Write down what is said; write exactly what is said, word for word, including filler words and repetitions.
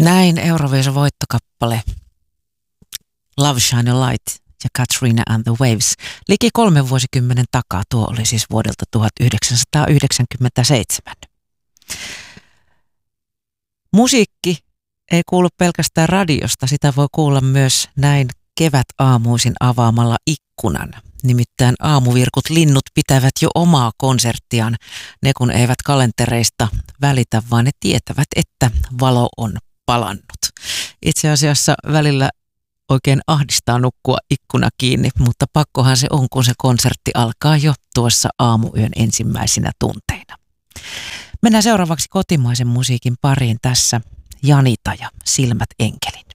Näin Euroviisu-voittokappale Love Shine a Light ja Katrina and the Waves. Liki kolmen vuosikymmenen takaa, tuo oli siis vuodelta tuhatyhdeksänsataayhdeksänkymmentäseitsemän. Musiikki ei kuulu pelkästään radiosta, sitä voi kuulla myös näin kevätaamuisin avaamalla ikkunan. Nimittäin aamuvirkut linnut pitävät jo omaa konserttiaan, ne kun eivät kalentereista välitä, vaan ne tietävät, että valo on palannut. Itse asiassa välillä oikein ahdistaa nukkua ikkuna kiinni, mutta pakkohan se on, kun se konsertti alkaa jo tuossa aamuyön ensimmäisinä tunteina. Mennään seuraavaksi kotimaisen musiikin pariin, tässä Janita ja Silmät enkelin.